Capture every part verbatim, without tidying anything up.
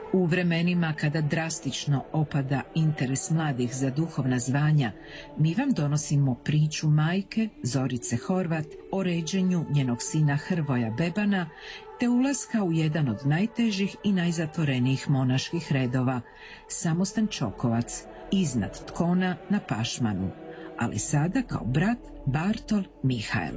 U vremenima kada drastično opada interes mladih za duhovna zvanja, mi vam donosimo priču majke Zorice Horvat o ređenju njenog sina Hrvoja Bebana te ulaska u jedan od najtežih i najzatvorenijih monaških redova, Samostan Čokovac, iznad Tkona na Pašmanu, ali sada kao brat Bartol Mihael.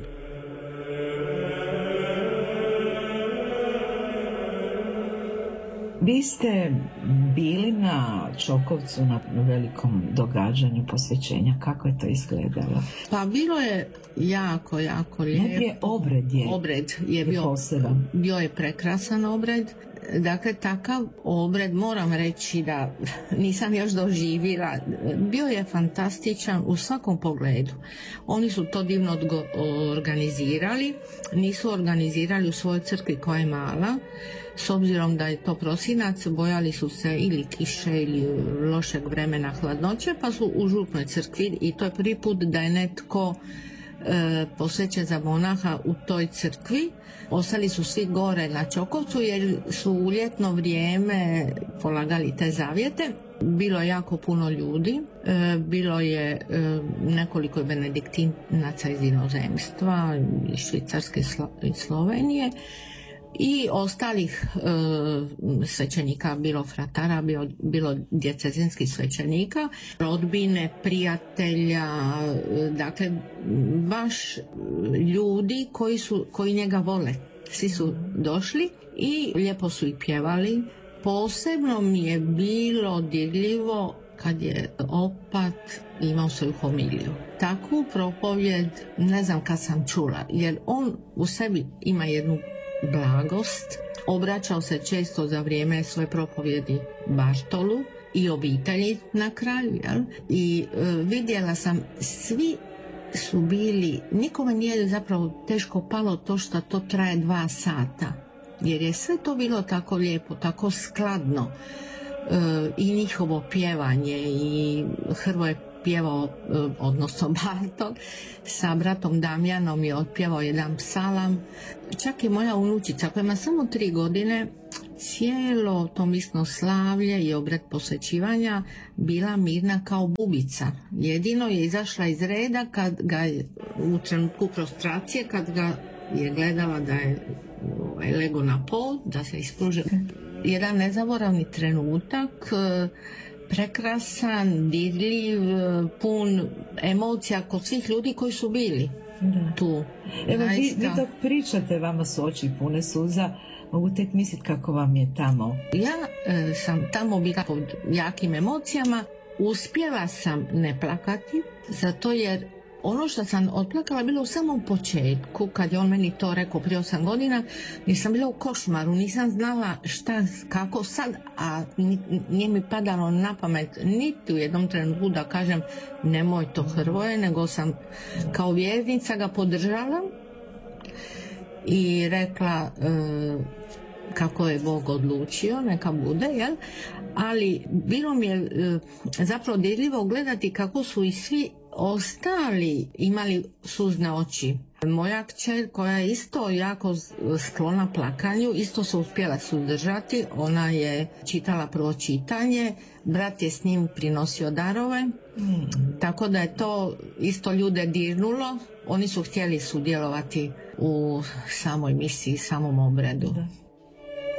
Vi ste bili na Čokovcu na velikom događanju posvećenja. Kako je to izgledalo? Pa bilo je jako, jako lijepo. Najprije obred je, obred je bio poseban. Bio je prekrasan obred. Dakle, takav obred, moram reći da nisam još doživjela, bio je fantastičan u svakom pogledu. Oni su to divno organizirali, nisu organizirali u svojoj crkvi koja je mala, s obzirom da je to prosinac, bojali su se ili kiše ili lošeg vremena, hladnoće, pa su u župnoj crkvi i to je prvi put da je netko e, posvećen za monaha u toj crkvi. Ostali su svi gore na Čokovcu jer su u ljetno vrijeme polagali te zavjete. Bilo je jako puno ljudi, e, bilo je e, nekoliko benediktinaca iz inozemstva, iz Švicarske i Slovenije i ostalih e, svećenika, bilo fratara, bilo, bilo djecezinskih svećenika, rodbine, prijatelja, dakle baš ljudi koji, su, koji njega vole. Svi su došli i lijepo su i pjevali. Posebno mi je bilo dirljivo kad je opat imao svoju homiliju. Takvu propovjed ne znam kad sam čula, jer on u sebi ima jednu blagost. Obraćao se često za vrijeme svoje propovjedi Bartolu i obitelji na kraju, jel? I e, vidjela sam, svi su bili, nikome nije zapravo teško palo to što to traje dva sata, jer je sve to bilo tako lijepo, tako skladno, e, i njihovo pjevanje, i Hrvoje pjevao, odnosno Bartol, sa bratom Damjanom je otpjevao jedan psalam. Čak i moja unučica koja ima samo tri godine, cijelo to misno slavlje i obred posvećivanja bila mirna kao bubica. Jedino je izašla iz reda kad ga je u trenutku prostracije, kad ga je gledala da je lego na pol, da se ispruže. Jedan nezaboravni trenutak, prekrasan, dirljiv, pun emocija kod svih ljudi koji su bili da. tu. Evo, vi, vi dok pričate, vama su oči pune suza, mogu tek misliti kako vam je tamo. Ja e, sam tamo bila pod jakim emocijama, uspjela sam ne plakati, zato jer ono što sam otplakala bilo u samom početku, kad je on meni to rekao prije osam godina, nisam bila u košmaru, nisam znala šta, kako sad, a nije mi padalo na pamet niti u jednom trenutku da kažem nemoj to Hrvoje, nego sam kao vjernica ga podržala i rekla e, kako je Bog odlučio, neka bude, jel? Ali bilo mi je e, zapravo dirljivo gledati kako su i svi ostali imali suzne oči. Moja kćer, koja je isto jako sklona plakanju, isto se uspjela suzdržati. Ona je čitala prvo čitanje, brat je s njim prinosio darove, mm. tako da je to isto ljude dirnulo. Oni su htjeli sudjelovati u samoj misiji, samom obredu. Da.